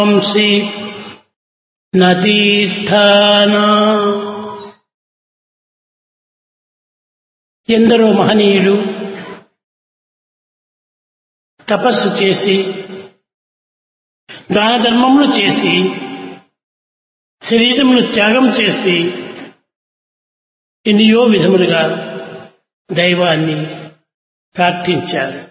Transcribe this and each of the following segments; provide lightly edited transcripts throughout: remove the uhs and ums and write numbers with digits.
వంశీ నతీర్థానా ఎందరో మహనీయులు తపస్సు చేసి దాన ధర్మములు చేసి శరీరమును త్యాగం చేసి ఎన్నో విధములుగా దైవాన్ని ప్రార్థించారు.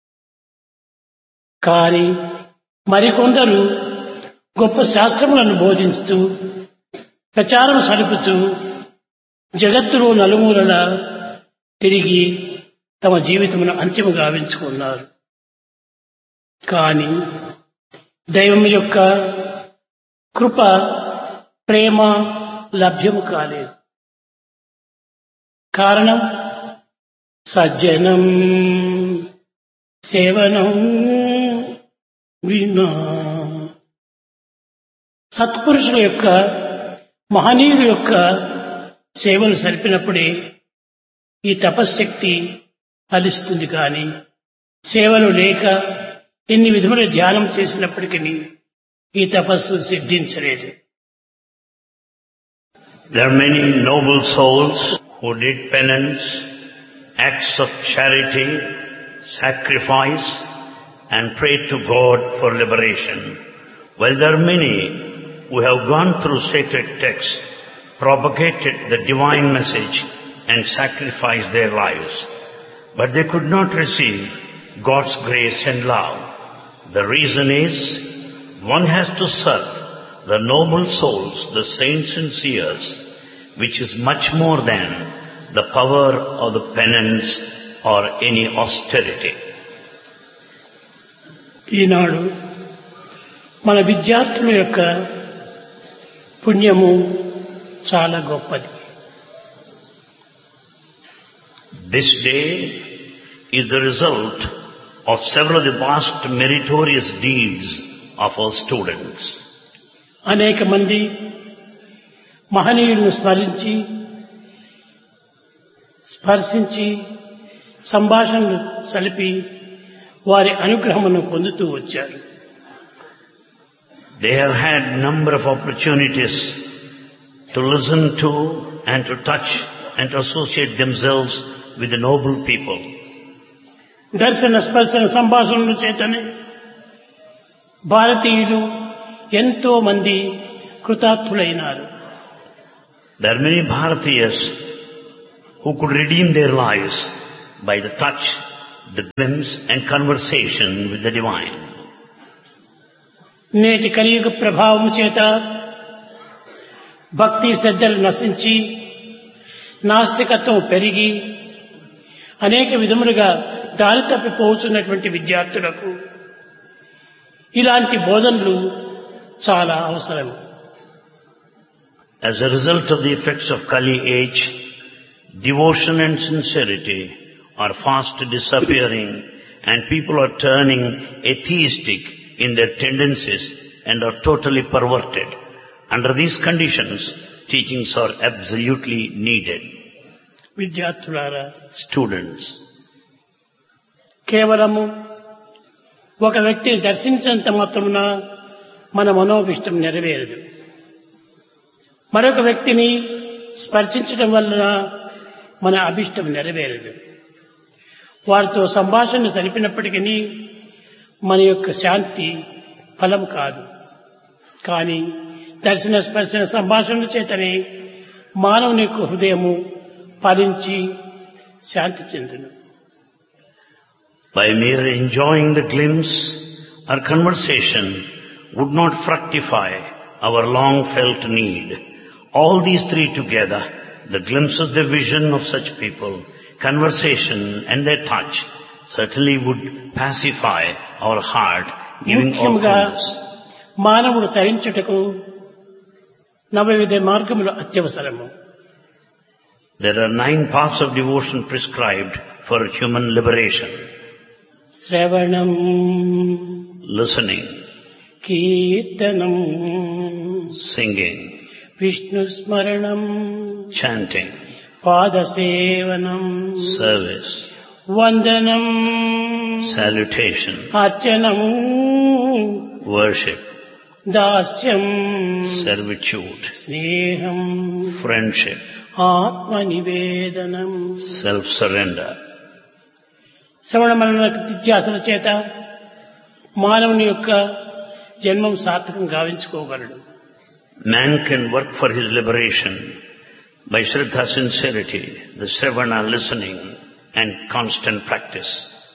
కానీ మరికొందరు గొప్ప శాస్త్రములను బోధించుతూ ప్రచారం సలుపుతూ జగత్తులో నలుమూలల తిరిగి తమ జీవితమును అంతిమ గావించుకున్నారు. కానీ దైవం యొక్క కృప ప్రేమ లభ్యము కాలేదు. కారణం సజ్జనం సేవనం వినా. సత్పురుషుల యొక్క మహనీయుల యొక్క సేవలు సరిపినప్పుడే ఈ తపశ్శక్తి ఫలిస్తుంది. కానీ సేవలు లేక ఎన్ని విధముల ధ్యానం చేసినప్పటికీ ఈ తపస్సు సిద్ధించలేదు. There are many noble souls who did penance, acts of charity, sacrifice and prayed to God for liberation. While there are many who have gone through sacred texts, propagated the divine message and sacrificed their lives, but they could not receive God's grace and love. The reason is, one has to serve the noble souls, the saints and seers, which is much more than the power of the penance or any austerity. ఈనాడు మన విద్యార్థుల యొక్క పుణ్యము చాలా గొప్పది. This day is the result of several of the vast meritorious deeds of our students. అనేక మంది మహనీయులను స్పర్శించి సంభాషణలు సలిపి వారి అనుగ్రహమును పొందుతూ వచ్చారు. They have had number of opportunities to listen to and to touch and to associate themselves with the noble people. దర్శన స్పర్శన సంభాషణల చేతనే భారతీయులు ఎంతో మంది కృతార్థులైనారు. There are many Bharatiyas who could redeem their lives by the touch, the glimpse and conversation with the divine. నేటి కలియుగ ప్రభావం చేత భక్తి శ్రద్ధలు నశించి నాస్తికత్వం పెరిగి అనేక విధములుగా దారి తప్పిపోతున్నటువంటి విద్యార్థులకు ఇలాంటి బోధనలు చాలా అవసరం. As a result of the effects of Kali age, devotion and sincerity are fast disappearing and people are turning atheistic in their tendencies and are totally perverted. Under these conditions, teachings are absolutely needed. విద్యార్థులారా, Students, కేవలము ఒక వ్యక్తిని దర్శించినంత మాత్రమున మన మనోభిష్టం నెరవేరదు. మరొక వ్యక్తిని స్పర్శించడం వలన మన అభిష్టం నెరవేరదు. వారితో సంభాషణ జరిపినప్పటికీ మన యొక్క శాంతి ఫలం కాదు. కానీ దర్శన స్పర్శన సంభాషణ చేతనే మానవుని యొక్క హృదయము ఫలించి శాంతి చెందును. by mere enjoying the glimpse or conversation would not fructify our long-felt need. All these three together, the glimpses, the vision of such people, conversation and their touch, certainly would pacify our heart, giving all goodness. మానవుడు తరించుటకు నవవిధ మార్గములు అత్యవసరము. There are 9 paths of devotion prescribed for human liberation. శ్రవణం, Listening, కీర్తనం, singing, Vishnu స్మరణం, chanting, పాదసేవనం, service, వందనం, salutation, అర్చనం, worship, దాస్యం servitude, స్నేహం friendship, ఆత్మ నివేదనం. self-surrender. శ్రవణ మనన నిత్యాసన చేత మానవుని యొక్క జన్మం సార్థకం గావించుకోగలడు. Man can work for his liberation by Shraddha, sincerity, the Sravana, listening, and constant practice.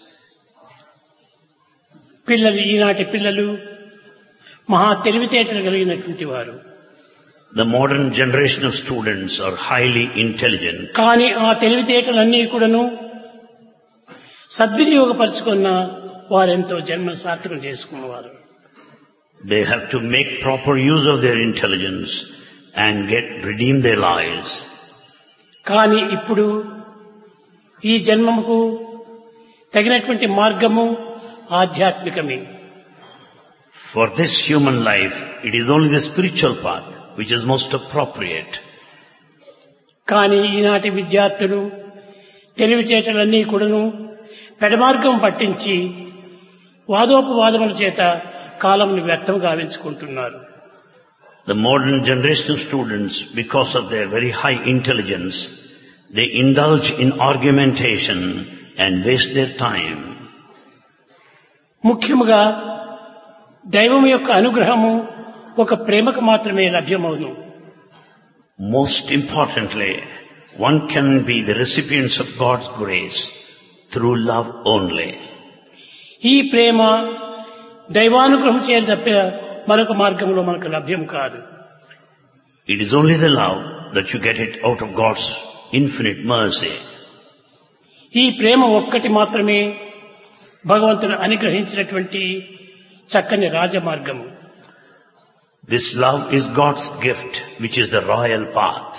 పిల్లలు, ఈనాటి పిల్లలు మహా తెలివితేటలు కలిగినటువంటి వారు. The modern generation of students are highly intelligent. కానీ ఆ తెలివితేటలన్నీ కూడాను సద్వినియోగపరుచుకున్న వారెంతో జన్మను సార్థకం చేసుకున్నవారు. They have to make proper use of their intelligence and redeem their lives. కానీ ఇప్పుడు ఈ జన్మముకు తగినటువంటి మార్గము ఆధ్యాత్మికమే. For this human life, it is only the spiritual path which is most appropriate. కానీ ఈనాటి విద్యార్థులు తెలివితేటలన్నీ కూడాను పెడమార్గం పట్టించి వాదోపవాదముల చేత కాలంను వ్యర్థం గావించుకుంటున్నారు. The modern generation of students, because of their very high intelligence, they indulge in argumentation and waste their time. ముఖ్యముగా దైవం యొక్క అనుగ్రహము ఒక ప్రేమకు మాత్రమే లభ్యమవును. Most importantly, one can be the recipients of God's grace through love only. ఈ ప్రేమ దైవానుగ్రహం చేత తప్ప మరొక మార్గంలో మనకు లభ్యం కాదు. It is only the love that you get it out of God's infinite mercy. ఈ ప్రేమ ఒక్కటి మాత్రమే భగవంతుడు అనుగ్రహించినటువంటి చక్కని రాజమార్గము. This love is God's gift, which is the royal path.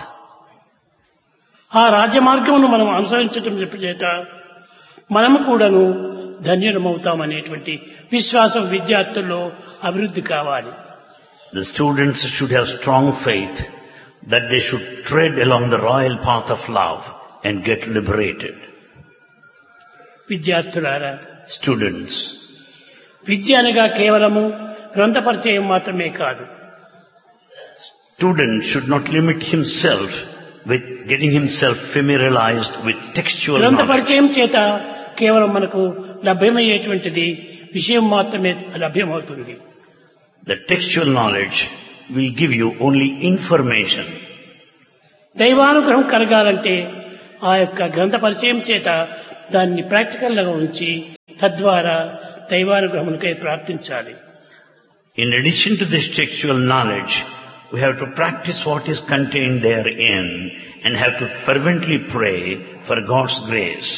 ఆ రాజమార్గమును మనం అనుసరించటం చేత మనము కూడాను ధన్యులమవుతామనేటువంటి విశ్వాసం విద్యార్థుల్లో అభివృద్ధి కావాలి. The students should have strong faith that they should tread along the royal path of love and get liberated. విద్యార్థులారా, Students, విద్య అనగా కేవలము గ్రంథ పరిచయం మాత్రమే కాదు. student should not limit himself with getting himself familiarized with textual గ్రంథ knowledge. పరిచయం చేత కేవలం మనకు లభ్యమయ్యేటువంటిది విషయం మాత్రమే లభ్యమవుతుంది. The textual knowledge will give you only information. దైవానుగ్రహం కలగాలంటే ఆ యొక్క గ్రంథ పరిచయం చేత దాన్ని ప్రాక్టికల్ గా ఉంచి తద్వారా దైవానుగ్రహమునికై ప్రార్థించాలి. In addition to this textual knowledge, we have to practice what is contained therein and have to fervently pray for God's grace.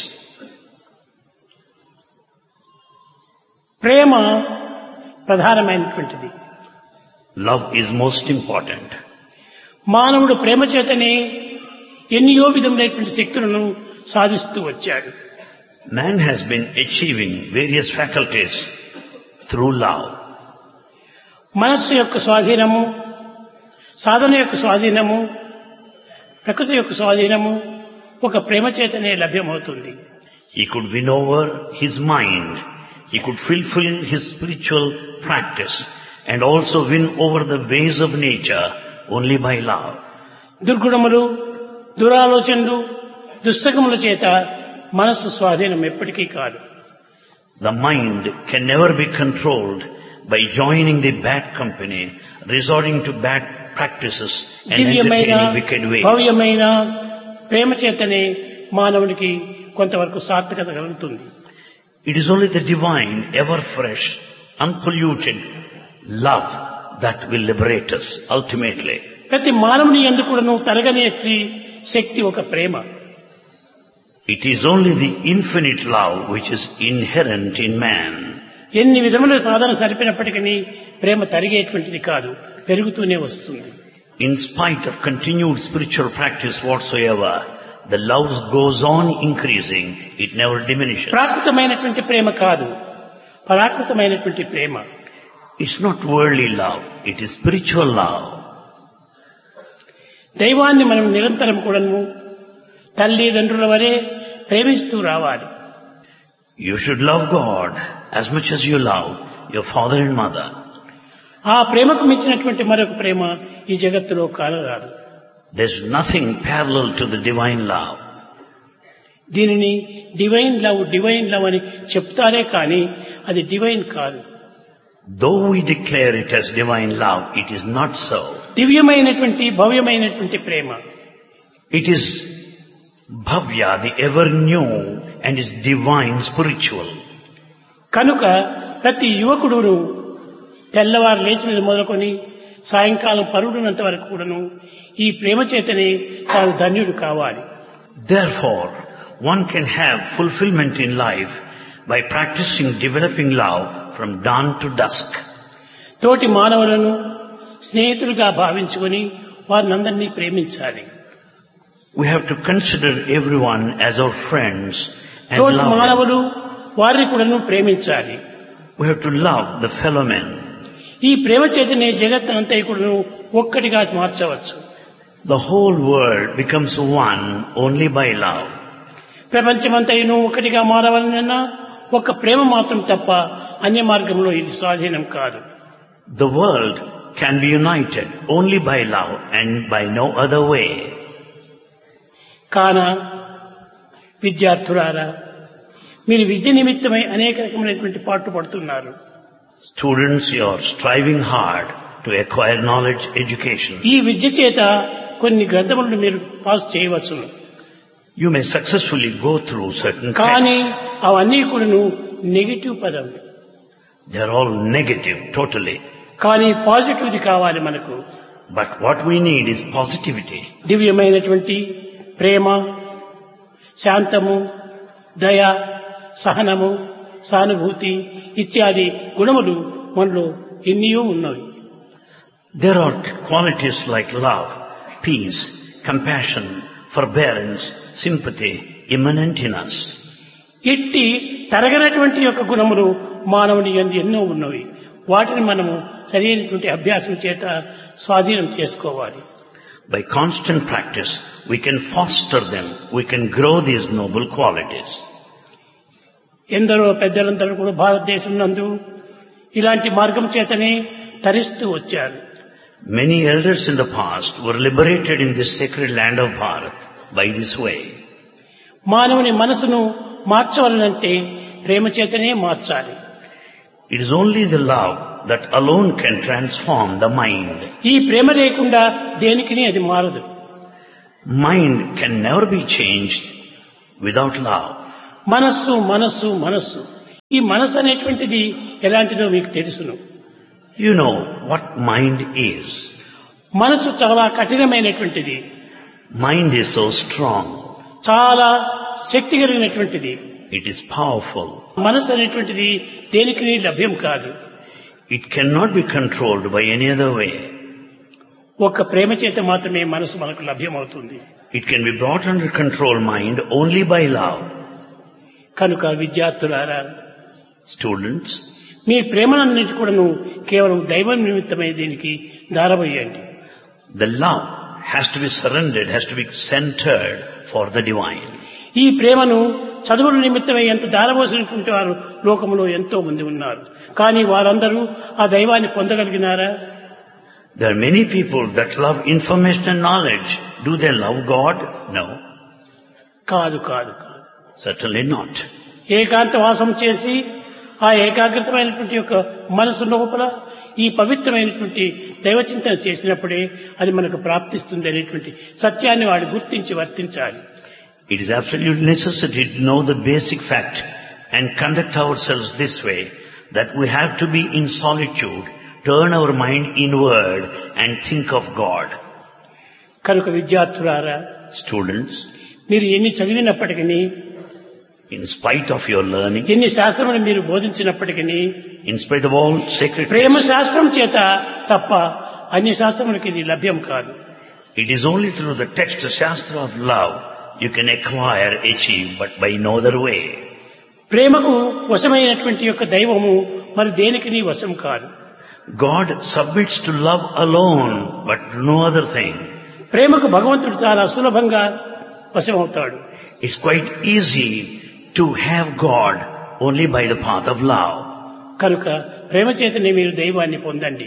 ప్రేమ ప్రధానమైనటువంటిది. Love is most important. మానవుడు ప్రేమ చేతనే ఎన్నో విధములైనటువంటి శక్తులను సాధిస్తూ వచ్చాడు. Man has been achieving various faculties through love. మనస్సు యొక్క స్వాధీనము, సాధన యొక్క స్వాధీనము, ప్రకృతి యొక్క స్వాధీనము ఒక ప్రేమ చేతనే లభ్యమవుతుంది. He could win over his mind. He could fulfill his spiritual practice and also win over the ways of nature only by love. దుర్గుణములు, దురాలోచనలు, దుస్తకముల చేత మనస్సు స్వాధీనం ఎప్పటికీ కాదు. The mind can never be controlled by joining the bad company, resorting to bad practices and దివ్యమైన entertaining wicked ways. భవ్యమైన ప్రేమ చేతనే మానవునికి కొంతవరకు సార్థకత కలుగుతుంది. It is only the divine, ever fresh, unpolluted love that will liberate us ultimately. ప్రతి మానవుని యందు కూడాను తరగని శక్తి ఒక ప్రేమ. It is only the infinite love which is inherent in man. ఎన్ని విధముల సాధన సరిపినప్పటికీ ప్రేమ తరిగేటువంటిది కాదు, పెరుగుతూనే వస్తుంది. In spite of continued spiritual practice whatsoever, the love goes on increasing, it never diminishes. ప్రాకృతమైనటువంటి ప్రేమ కాదు, పరాకృతమైనటువంటి ప్రేమ. It's not worldly love, it is spiritual love. దైవాన్ని మనం నిరంతరం కూడాను తల్లిదండ్రుల వలె ప్రేమిస్తూ రావాలి. You should love God as much as you love your father and mother. ఆ ప్రేమకు మించినటువంటి మరొక ప్రేమ ఈ జగత్తులో కానరాదు. There's nothing parallel to the divine love. దీనిని డివైన్ లవ్ అని చెప్తారే కానీ అది డివైన్ కాదు. Though we declare it as divine love, it is not so. దివ్యమైనటువంటి భవ్యమైనటువంటి ప్రేమ. It is bhavya, the ever new, and is divine spiritual. కనుక ప్రతి యువకుడును తెల్లవారు లేచినది మొదలుకొని సాయంకాలం పరుడునంత వరకు కూడాను ఈ ప్రేమ చేతనే తాను ధన్యుడు కావాలి. Therefore, one can have fulfillment in life by practicing developing love from dawn to dusk. తోటి మానవులను స్నేహితులుగా భావించుకొని వారినందరినీ ప్రేమించాలి. We have to consider everyone as our friends and తోటి love them. మానవులు వారిని కూడాను ప్రేమించాలి. We have to love the fellow men. ఈ ప్రేమ చేతనే జగత్తునంతా కూడాను ఒక్కటిగా మార్చవచ్చు. The whole world becomes one only by love. ప్రపంచమంతయును ఒకటిగా మారవాలన్నా ఒక ప్రేమ మాత్రం తప్ప అన్య మార్గంలో ఇది స్వాధీనం కాదు. The world can be united only by love and by no other way. కాన విద్యార్థులారా, మీరు విద్య నిమిత్తమై అనేక రకమైనటువంటి పాటు పడుతున్నారు. Students, you are striving hard to acquire knowledge, education. ఈ విద్య చేత కొన్ని గ్రంథములను మీరు పాస్ చేయవచ్చును. You may successfully go through certain కానీ texts. అవన్నీ కూడాను నెగిటివ్ పదం. They are all negative, totally. కానీ పాజిటివ్ది కావాలి మనకు. But what we need is positivity. దివ్యమైనటువంటి ప్రేమ, శాంతము, దయ, సహనము, సానుభూతి ఇత్యాది గుణములు మనలో ఎన్నో ఉన్నవి. There are qualities like love, peace, compassion, forbearance, sympathy immanent in us. ఇట్టి తరగనటువంటి యొక్క గుణములు మానవుని యందు ఎన్నో ఉన్నవి. వాటిని మనము సరైనటువంటి అభ్యాసం చేత స్వాధీనం చేసుకోవాలి. By constant practice, we can foster them, we can grow these noble qualities. ఎందరో పెద్దలందరూ కూడా భారతదేశం నందు ఇలాంటి మార్గం చేతనే తరిస్తూ వచ్చారు. Many elders in the past were liberated in this sacred land of Bharat by this way. మానవుని మనసును మార్చవలనంటే ప్రేమ చేతనే మార్చాలి. It is only the love that alone can transform the mind. ఈ ప్రేమ లేకుండా దేనికిని అది మారదు. Mind can never be changed without love. మనస్సు మనస్సు మనస్సు ఈ మనస్సు అనేటువంటిది ఎలాంటిదో మీకు తెలుసును. You know what mind is. మనస్సు చాలా కఠినమైనటువంటిది. Mind is so strong. చాలా శక్తి కలిగినటువంటిది. It is powerful. మనస్సు అనేటువంటిది దేనికి లభ్యం కాదు. It cannot be controlled by any other way. ఒక ప్రేమ చేత మాత్రమే మనసు మనకు లభ్యమవుతుంది. It can be brought under control, mind, only by love. కనుక విద్యార్థులారా, Students, మీ ప్రేమలన్నిటి కూడాను కేవలం దైవం నిమిత్తమై దీనికి దారబోయండి. the love has to be surrendered, has to be centered for the divine. ఈ ప్రేమను చదువుల నిమిత్తమై ఎంత దారబోసినటువంటి వారు లోకంలో ఎంతో మంది ఉన్నారు. కానీ వారందరూ ఆ దైవాన్ని పొందగలిగినారా? There are many people that love information and knowledge. Do they love God? No. కాదు కాదు కాదు. Certainly not. ఏకాంత వాసం చేసి ఆ ఏకాగ్రతమైనటువంటి యొక్క మనసు లోపల ఈ పవిత్రమైనటువంటి దైవచింతన చేసినప్పుడే అది మనకు ప్రాప్తిస్తుంది అనేటువంటి సత్యాన్ని వాడు గుర్తించి వర్తించాలి. It is absolute necessity to know the basic fact and conduct ourselves this way, that we have to be in solitude, turn our mind inward and think of God. కనుక విద్యార్థులారా, Students, మీరు ఎన్ని చదివినప్పటికీ, in spite of your learning, ఎన్ని శాస్త్రములు మీరు బోధించినప్పటికీ, in spite of all sacred Prema texts, శాస్త్రం చేత తప్ప అన్ని శాస్త్రములకి ఇది లభ్యం కాదు. it is only through the text, the Shastra of love, you can acquire, achieve, but by no other way. ప్రేమకు వశమైనటువంటి యొక్క దైవము మరి దేనికి వశం కాదు. God submits to love alone, but no other thing. ప్రేమకు భగవంతుడు చాలా సులభంగా వశమవుతాడు. It's quite easy to have God only by the path of love. కనుక ప్రేమ చేతనే మీరు దైవాన్ని పొందండి.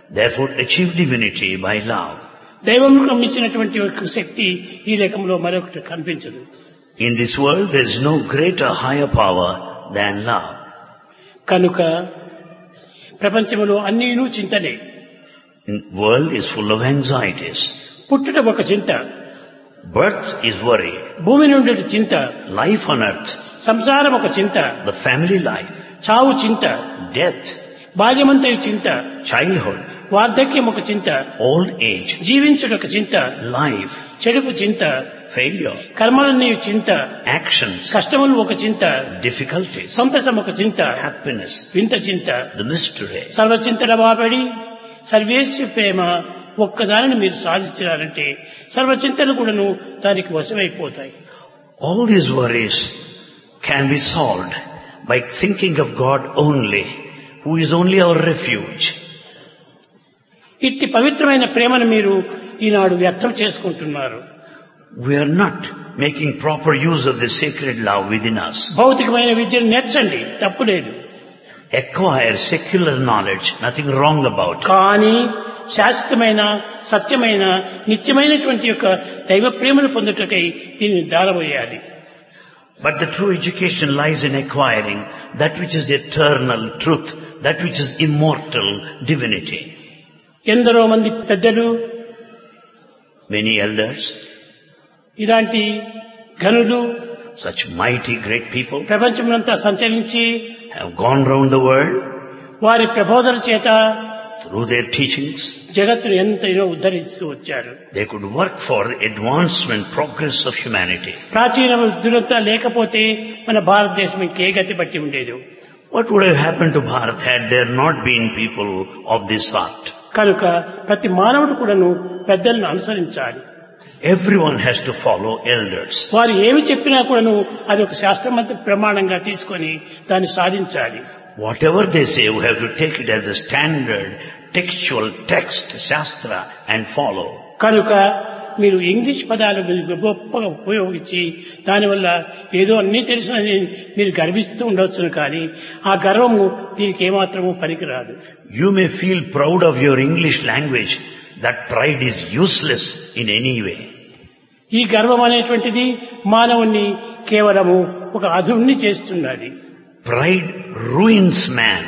Therefore achieve divinity by love. దైవంకు మించినటువంటి ఒక శక్తి ఈ లోకంలో మరొకటి కనిపించదు. In this world there is no greater, higher power than love. కనుక ప్రపంచంలో అన్నీను చింతనే. The world is full of anxieties. పుట్టుట ఒక చింత, Birth is worry. భూమి నుండి చింత, Life on earth, సంసారం ఒక చింత, the family life, చావు చింత, death, బాల్యమంతయు చింత, childhood, వార్ధక్యం ఒక చింత, old age, జీవించుట ఒక చింత, life, చెడుపు చింత, failure, కర్మలన్నీ చింత, actions, కష్టములు ఒక చింత, difficulties, సంతసం ఒక చింత, happiness, వింత చింత, the mystery. సర్వచింతల బాబడి సర్వేశ్వ ప్రేమ ఒక్కదానిని మీరు సాధించారంటే సర్వచింతలు కూడాను దానికి వశమైపోతాయి. All these worries can be solved by thinking of God only, who is only our refuge. ఇట్టి పవిత్రమైన ప్రేమను మీరు ఈనాడు వ్యర్థం చేసుకుంటున్నారు. We are not making proper use of the sacred love within us. భౌతికమైన విద్యను నేర్చండి, తప్పు లేదు. Acquire secular knowledge, nothing wrong about it. కానీ శాశ్వతమైన సత్యమైన నిత్యమైనటువంటి యొక్క దైవ ప్రేమను పొందుటకై దీన్ని దారబోయాలి. But the true education lies in acquiring that which is eternal truth, that which is immortal divinity. ఎందరో మంది పెద్దలు, Many elders, ఇలాంటి ఘనులు such mighty great people, ప్రపంచమంతా సంచరించి have gone round the world వారి ప్రబోధన చేత through their teachings. జగత్తును ఎంతైనా ఉద్ధరిస్తూ వచ్చారు. They could work for the advancement, progress of humanity. ప్రాచీన దురంతా లేకపోతే మన భారతదేశం ఇంకే గతి పట్టి ఉండేది. What would have happened to Bharat had there not been people of this sort? కనుక ప్రతి మానవుడు కూడాను పెద్దలను అనుసరించాలి. Everyone has to follow elders. వారు ఏమి చెప్పినా కూడాను అది ఒక శాస్త్రమంత ప్రమాణంగా తీసుకొని దాన్ని సాధించాలి. Whatever they say, we have to take it as a standard textual text, shastra, and follow. కనుక మీరు ఇంగ్లీష్ పదాలు గొప్పగా ఉపయోగించి దానివల్ల ఏదో అన్నీ తెలిసినని మీరు గర్విస్తూ ఉండవచ్చును, కానీ ఆ గర్వము దీనికి ఏమాత్రము పనికిరాదు. You may feel proud of your English language. That pride is useless in any way. ఈ గర్వం అనేటువంటిది మానవుణ్ణి కేవలము ఒక అధుణ్ణి చేస్తున్నది. Pride ruins man.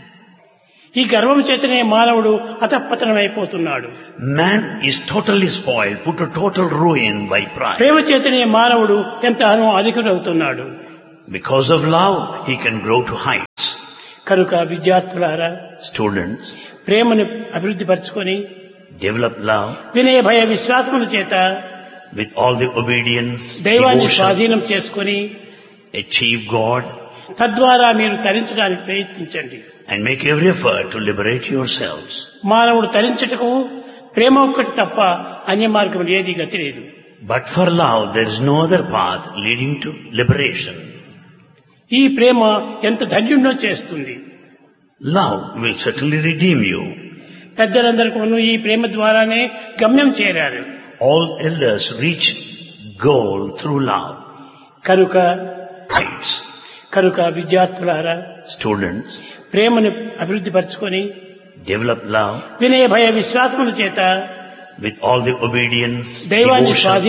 ఈ గర్వం చేతనే మానవుడు అతపతనమైపోతున్నాడు. Man is totally spoiled, put to total ruin by pride. ప్రేమ చేతనే మానవుడు ఎంతగానో అధికుడవుతున్నాడు. Because of love, he can grow to heights. కనుక విద్యార్థులారా, Students, ప్రేమను అభివృద్ధి పరచుకొని develop love వినయ భయ విశ్వాసముల చేత with all the obedience, దైవాన్ని devotion, స్వాధీనం చేసుకొని achieve God, తద్వారా మీరు తరించడానికి ప్రయత్నించండి. and make every effort to liberate yourselves. మానవుడు తరించుటకు ప్రేమ ఒక్కటి తప్ప అన్య మార్గం ఏది గతి లేదు. But for love, there is no other path leading to liberation. ఈ ప్రేమ ఎంత ధన్యుణ్ణో చేస్తుంది. Love will certainly redeem you. పెద్దలందరూ కూడా ఈ ప్రేమ ద్వారానే గమ్యం చేరారు. All elders reach goal through love. కనుక Heights. విద్యార్థులారా, Students, ప్రేమను అభివృద్ధి పరచుకొని develop love వినయ భయ విశ్వాసముల చేత with all the obedience, దైవాన్ని devotion,